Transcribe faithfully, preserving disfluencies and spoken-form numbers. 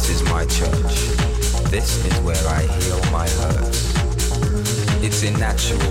is my church. This is where I heal my hurts. It's in natural